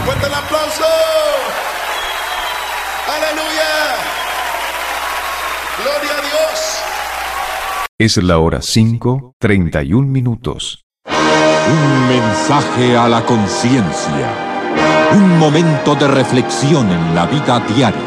Fuerte el aplauso. Aleluya. Gloria a Dios. Es la hora 5:31. Un mensaje a la conciencia. Un momento de reflexión en la vida diaria.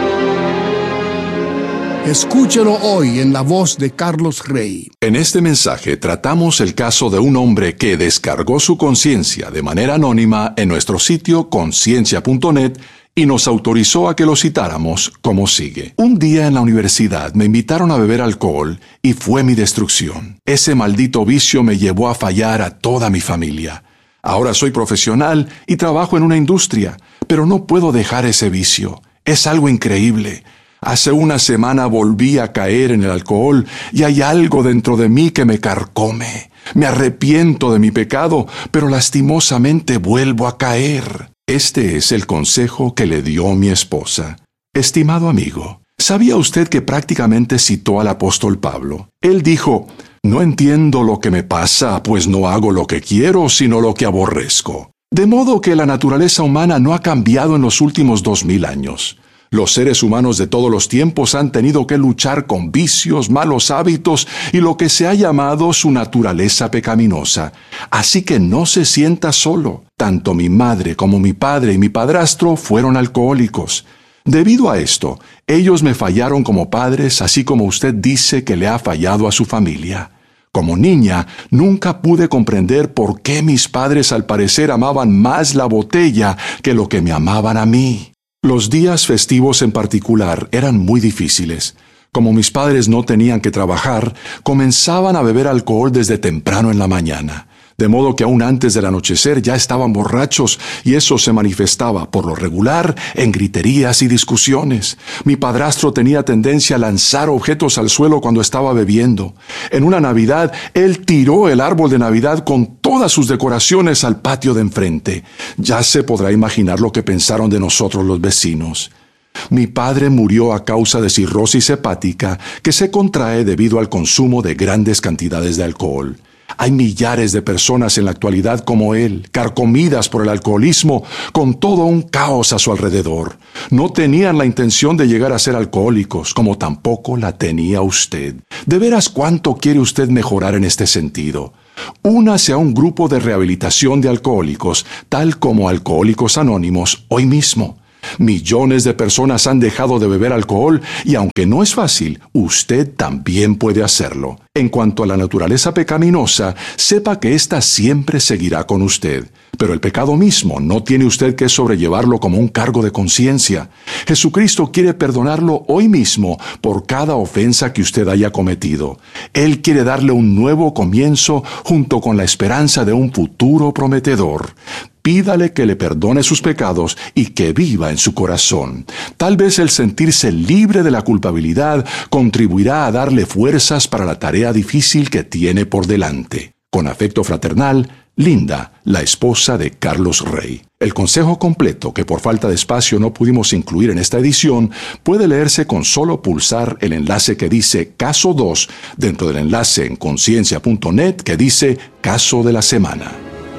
Escúchelo hoy en la voz de Carlos Rey. En este mensaje tratamos el caso de un hombre que descargó su conciencia de manera anónima en nuestro sitio conciencia.net y nos autorizó a que lo citáramos como sigue. Un día en la universidad me invitaron a beber alcohol y fue mi destrucción. Ese maldito vicio me llevó a fallar a toda mi familia. Ahora soy profesional y trabajo en una industria, pero no puedo dejar ese vicio. Es algo increíble. Hace una semana volví a caer en el alcohol y hay algo dentro de mí que me carcome. Me arrepiento de mi pecado, pero lastimosamente vuelvo a caer. Este es el consejo que le dio mi esposa. Estimado amigo, ¿sabía usted que prácticamente citó al apóstol Pablo? Él dijo: «No entiendo lo que me pasa, pues no hago lo que quiero, sino lo que aborrezco». De modo que la naturaleza humana no ha cambiado en los últimos 2000 años. Los seres humanos de todos los tiempos han tenido que luchar con vicios, malos hábitos y lo que se ha llamado su naturaleza pecaminosa. Así que no se sienta solo. Tanto mi madre como mi padre y mi padrastro fueron alcohólicos. Debido a esto, ellos me fallaron como padres, así como usted dice que le ha fallado a su familia. Como niña, nunca pude comprender por qué mis padres al parecer amaban más la botella que lo que me amaban a mí. Los días festivos en particular eran muy difíciles. Como mis padres no tenían que trabajar, comenzaban a beber alcohol desde temprano en la mañana. De modo que aún antes del anochecer ya estaban borrachos y eso se manifestaba, por lo regular, en griterías y discusiones. Mi padrastro tenía tendencia a lanzar objetos al suelo cuando estaba bebiendo. En una Navidad, él tiró el árbol de Navidad con todas sus decoraciones al patio de enfrente. Ya se podrá imaginar lo que pensaron de nosotros los vecinos. Mi padre murió a causa de cirrosis hepática que se contrae debido al consumo de grandes cantidades de alcohol. Hay millares de personas en la actualidad como él, carcomidas por el alcoholismo, con todo un caos a su alrededor. No tenían la intención de llegar a ser alcohólicos, como tampoco la tenía usted. ¿De veras cuánto quiere usted mejorar en este sentido? Únase a un grupo de rehabilitación de alcohólicos, tal como Alcohólicos Anónimos, hoy mismo. Millones de personas han dejado de beber alcohol y aunque no es fácil, usted también puede hacerlo. En cuanto a la naturaleza pecaminosa, sepa que ésta siempre seguirá con usted. Pero el pecado mismo no tiene usted que sobrellevarlo como un cargo de conciencia. Jesucristo quiere perdonarlo hoy mismo por cada ofensa que usted haya cometido. Él quiere darle un nuevo comienzo junto con la esperanza de un futuro prometedor. Pídale que le perdone sus pecados y que viva en su corazón. Tal vez el sentirse libre de la culpabilidad contribuirá a darle fuerzas para la tarea difícil que tiene por delante. Con afecto fraternal, Linda, la esposa de Carlos Rey. El consejo completo, que por falta de espacio no pudimos incluir en esta edición, puede leerse con solo pulsar el enlace que dice Caso 2 dentro del enlace en conciencia.net que dice Caso de la Semana.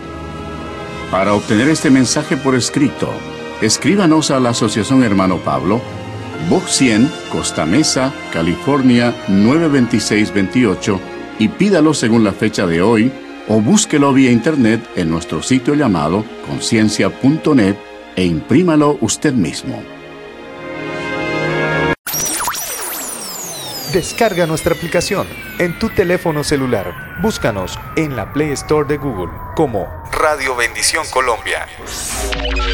Para obtener este mensaje por escrito, escríbanos a la Asociación Hermano Pablo, Box 100, Costa Mesa, California 92628 y pídalo según la fecha de hoy o búsquelo vía internet en nuestro sitio llamado conciencia.net e imprímalo usted mismo. Descarga nuestra aplicación en tu teléfono celular. Búscanos en la Play Store de Google como Radio Bendición Colombia.